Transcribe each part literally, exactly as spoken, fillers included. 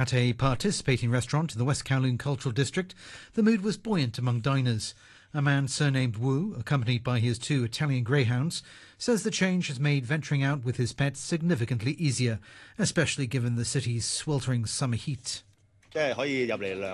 At a participating restaurant in the West Kowloon Cultural District, the mood was buoyant among diners. A man surnamed Wu, accompanied by his two Italian greyhounds, says the change has made venturing out with his pets significantly easier, especially given the city's sweltering summer heat. We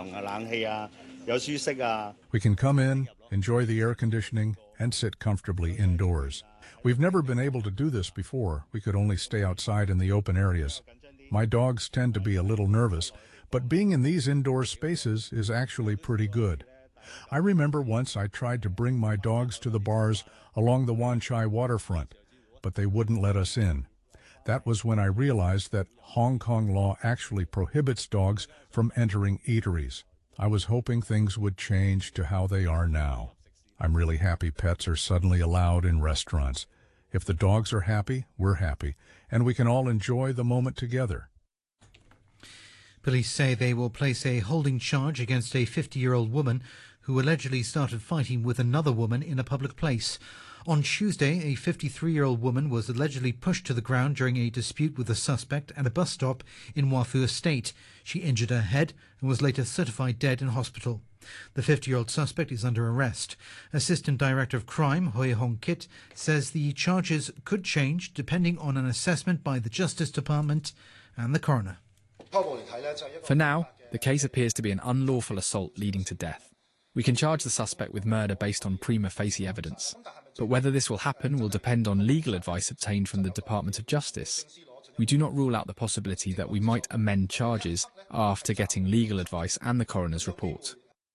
can come in, enjoy the air conditioning, and sit comfortably indoors. We've never been able to do this before. We could only stay outside in the open areas. My dogs tend to be a little nervous, but being in these indoor spaces is actually pretty good. I remember once I tried to bring my dogs to the bars along the Wan Chai waterfront, but they wouldn't let us in. That was when I realized that Hong Kong law actually prohibits dogs from entering eateries. I was hoping things would change to how they are now. I'm really happy pets are suddenly allowed in restaurants. If the dogs are happy, we're happy, and we can all enjoy the moment together. Police say they will place a holding charge against a fifty-year-old woman who allegedly started fighting with another woman in a public place. On Tuesday, a fifty-three-year-old woman was allegedly pushed to the ground during a dispute with a suspect at a bus stop in Wah Fu Estate. She injured her head and was later certified dead in hospital. The fifty-year-old suspect is under arrest. Assistant Director of Crime, Hoi Hong Kit, says the charges could change depending on an assessment by the Justice Department and the coroner. For now, the case appears to be an unlawful assault leading to death. We can charge the suspect with murder based on prima facie evidence. But whether this will happen will depend on legal advice obtained from the Department of Justice. We do not rule out the possibility that we might amend charges after getting legal advice and the coroner's report.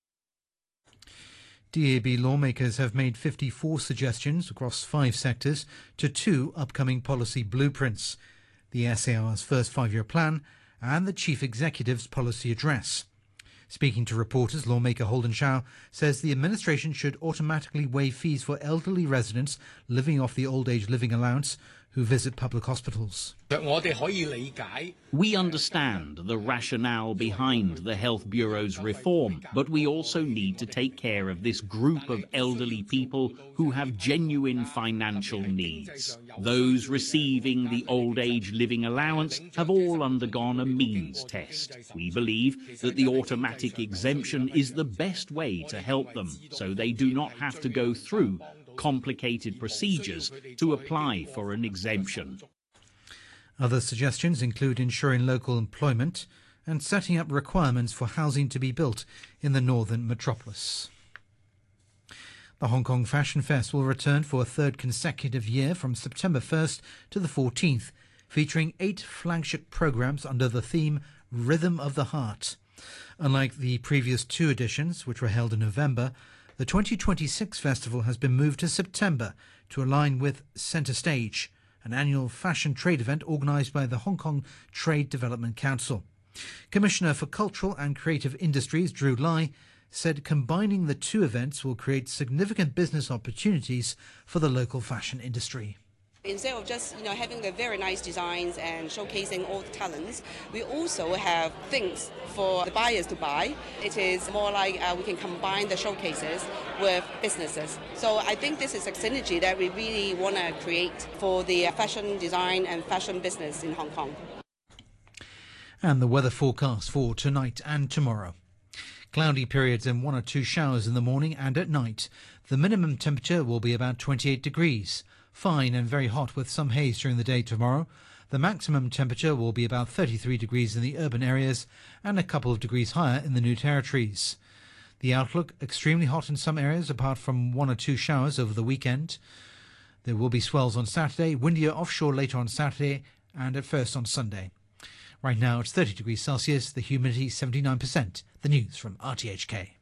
D A B lawmakers have made fifty-four suggestions across five sectors to two upcoming policy blueprints: the S A R's first five-year plan and the Chief Executive's policy address. Speaking to reporters, lawmaker Holden Chow says the administration should automatically waive fees for elderly residents living off the old age living allowance who visit public hospitals. We understand the rationale behind the Health Bureau's reform, but we also need to take care of this group of elderly people who have genuine financial needs. Those receiving the old age living allowance have all undergone a means test. We believe that the automatic exemption is the best way to help them, so they do not have to go through complicated procedures to apply for an exemption. Other suggestions include ensuring local employment and setting up requirements for housing to be built in the northern metropolis. The Hong Kong Fashion Fest will return for a third consecutive year from September first to the fourteenth, featuring eight flagship programs under the theme Rhythm of the Heart. Unlike the previous two editions, which were held in November, the twenty twenty-six festival has been moved to September to align with Centre Stage, an annual fashion trade event organised by the Hong Kong Trade Development Council. Commissioner for Cultural and Creative Industries, Drew Lai, said combining the two events will create significant business opportunities for the local fashion industry. Instead of just you know having the very nice designs and showcasing all the talents, we also have things for the buyers to buy. It is more like uh, we can combine the showcases with businesses. So I think this is a synergy that we really want to create for the fashion design and fashion business in Hong Kong. And the weather forecast for tonight and tomorrow. Cloudy periods and one or two showers in the morning and at night. The minimum temperature will be about twenty-eight degrees. Fine and very hot with some haze during the day tomorrow. The maximum temperature will be about thirty-three degrees in the urban areas and a couple of degrees higher in the New Territories. The outlook, extremely hot in some areas apart from one or two showers over the weekend. There will be swells on Saturday, windier offshore later on Saturday and at first on Sunday. Right now it's thirty degrees Celsius, the humidity seventy-nine percent. The news from R T H K.